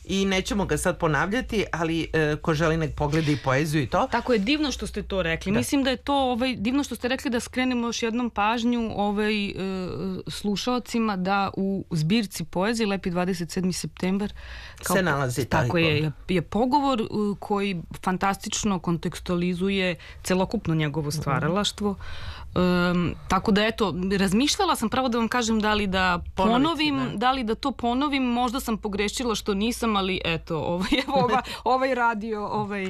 i nećemo ga sad ponavljati, ali ko želi nek pogleda i poeziju i to. Tako je, divno što ste to rekli. Mislim da je to divno što ste rekli, da skrenemo još jednom pažnju slušaocima da u zbirci poezije Lepi 27. septembar se nalazi tako je pogovor koji fantastično kontekstualizuje celokupno njegovo stvaralaštvo. Tako da eto, razmišljala sam, pravo da vam kažem, da li da ponovim, da li da to ponovim, možda sam pogrešila što nisam, ali eto, ovaj radio.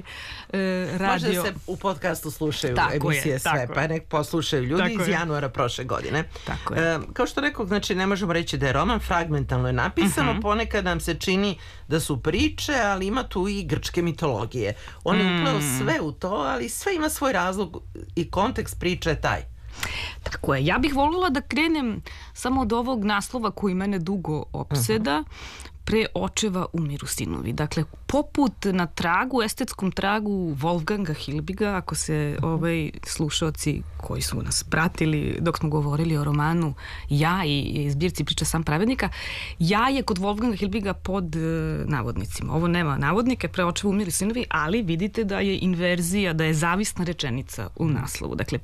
Može da se u podcastu slušaju emisije sve, pa nek poslušaju ljudi iz januara prošle godine. Kao što rekao, znači ne možemo reći da je roman, fragmentalno je napisano, ponekad nam se čini da su priče, ali ima tu i grčke mitologije. On je upleo sve u to, ali sve ima svoj razlog i kontekst priče je taj. Tako je. Ja bih voljela da krenem samo od ovog naslova koji mene dugo opseda, Pre očeva umiru sinovi. Dakle, poput na tragu, estetskom tragu Wolfganga Hilbiga, ako se slušaoci koji su nas pratili dok smo govorili o romanu Ja i zbirci Priča sam pravednika, Ja je kod Wolfganga Hilbiga pod navodnicima. Ovo nema navodnike, Pre očeva umiru sinovi, ali vidite da je inverzija, da je zavisna rečenica u naslovu. Dakle,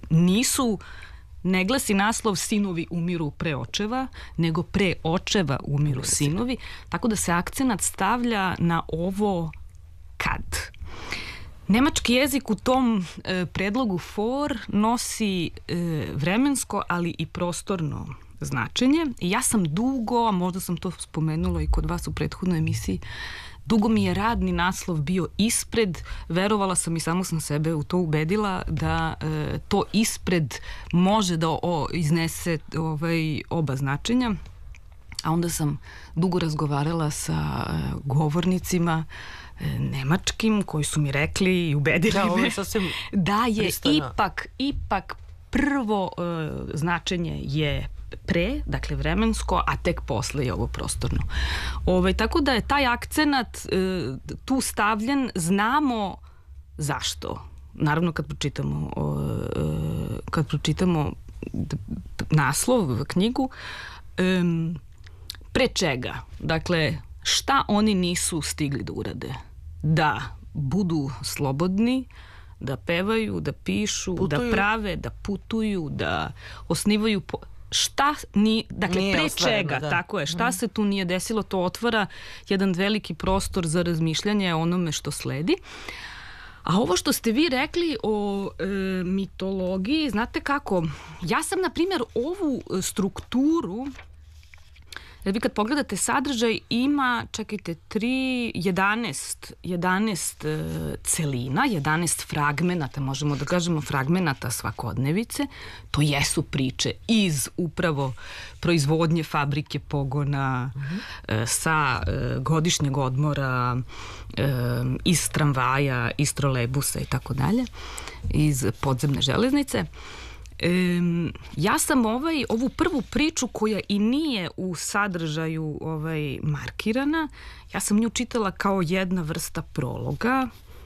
ne glasi naslov Sinovi umiru pre očeva, nego Pre očeva umiru sinovi, tako da se akcenat stavlja na ovo kad. Nemački jezik u tom predlogu for nosi vremensko, ali i prostorno značenje. I ja sam dugo, a možda sam to spomenula i kod vas u prethodnoj emisiji, dugo mi je radni naslov bio ispred, verovala sam i samo sam sebe u to ubedila da to ispred može da iznese oba značenja, a onda sam dugo razgovarala sa govornicima nemačkim koji su mi rekli i ubedili me da je ipak prvo značenje je pre, dakle vremensko, a tek posle je ovo prostorno. Tako da je taj akcenat tu stavljen, znamo zašto. Naravno kad pročitamo naslov, knjigu, pre čega? Dakle, šta oni nisu stigli da urade? Da budu slobodni, da pevaju, da pišu, da prave, da putuju, da osnivaju pre čega, tako je, šta se tu nije desilo, to otvara jedan veliki prostor za razmišljanje o onome što sledi. A ovo što ste vi rekli o mitologiji, znate kako, ja sam, na primjer, ovu strukturu, jer vi kad pogledate sadržaj, ima, 11 celina, 11 fragmenata, možemo da kažemo fragmenata svakodnevice. To jesu priče iz upravo proizvodnje, fabrike, pogona, sa godišnjeg odmora, iz tramvaja, iz trolejbusa i tako dalje, iz podzemne železnice. Ja sam ovu prvu priču koja i nije u sadržaju markirana, ja sam nju čitala kao jedna vrsta prologa,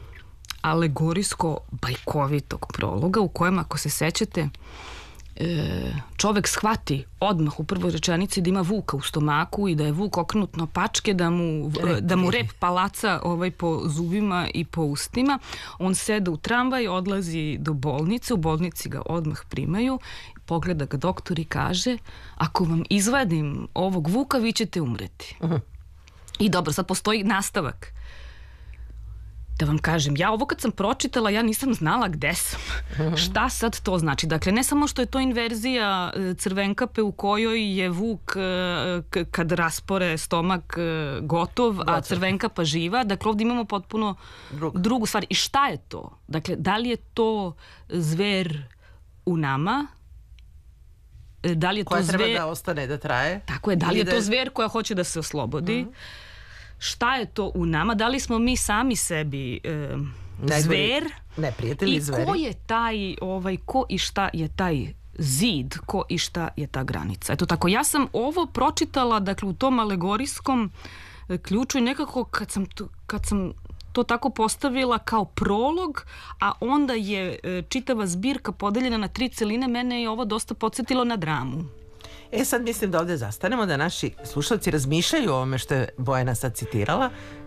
alegorijsko-bajkovitog prologa, u kojem, ako se sećate, čovek shvati odmah u prvoj rečenici da ima vuka u stomaku i da je vuk okrenut naopačke, da mu rep palaca po zubima i po ustima. On seda u tramvaj, odlazi do bolnice, u bolnici ga odmah primaju, pogleda ga doktor i kaže: ako vam izvadim ovog vuka, vi ćete umreti. I dobro, sad postoji nastavak. Da vam kažem, ja ovo kad sam pročitala, ja nisam znala gde sam. Šta sad to znači? Dakle, ne samo što je to inverzija Crvenkape u kojoj je vuk kad raspore stomak gotov, a Crvenkapa živa. Dakle, ovdje imamo potpuno drugu stvar. I šta je to? Dakle, da li je to zver u nama? Da li je koja to treba da ostane, da traje? Tako je, da li je to zver koja hoće da se oslobodi? Šta je to u nama? Da li smo mi sami sebi zver? Neprijatelji zveri. I ko je taj, ko i šta je taj zid, ko i šta je ta granica? Eto tako, ja sam ovo pročitala, dakle, u tom alegorijskom ključu i nekako kad sam to tako postavila kao prolog, a onda je čitava zbirka podeljena na 3 celine, mene je ovo dosta podsjetilo na dramu. Sad mislim da ovdje zastanemo, da naši slušalci razmišljaju o ovome što je Bojana sad citirala.